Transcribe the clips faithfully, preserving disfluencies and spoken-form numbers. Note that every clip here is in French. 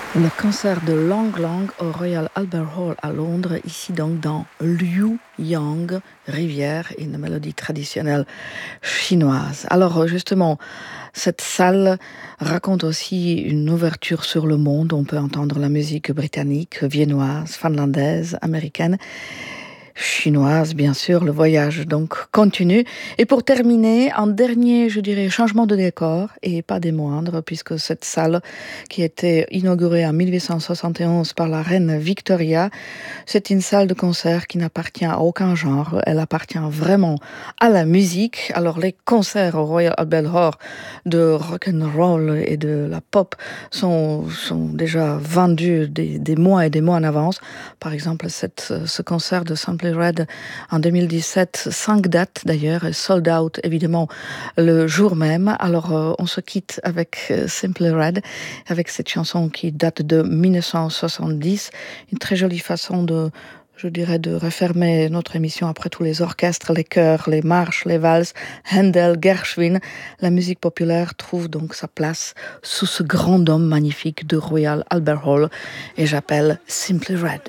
Le concert de Long Long au Royal Albert Hall à Londres, ici donc dans Liu Yang, rivière, une mélodie traditionnelle chinoise. Alors justement, cette salle raconte aussi une ouverture sur le monde. On peut entendre la musique britannique, viennoise, finlandaise, américaine, chinoise, bien sûr. Le voyage donc continue. Et pour terminer, un dernier, je dirais, changement de décor, et pas des moindres, puisque cette salle, qui a été inaugurée en mille huit cent soixante et onze par la reine Victoria, c'est une salle de concert qui n'appartient à aucun genre. Elle appartient vraiment à la musique. Alors les concerts au Royal Albert Hall de rock and roll et de la pop sont, sont déjà vendus des, des mois et des mois en avance. Par exemple, cette, ce concert de Simply Red en deux mille dix-sept, cinq dates d'ailleurs, et sold out évidemment le jour même. Alors euh, on se quitte avec euh, Simply Red, avec cette chanson qui date de dix-neuf cent soixante-dix, une très jolie façon de, je dirais, de refermer notre émission après tous les orchestres, les chœurs, les marches, les valses, Handel, Gershwin. La musique populaire trouve donc sa place sous ce grand dôme magnifique de Royal Albert Hall, et j'appelle Simply Red.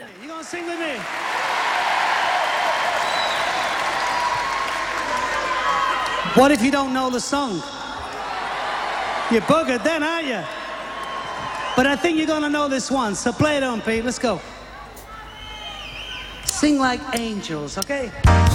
What if you don't know the song? You're buggered then, aren't you? But I think you're gonna know this one, so play it on, Pete. Let's go. Sing like angels, okay?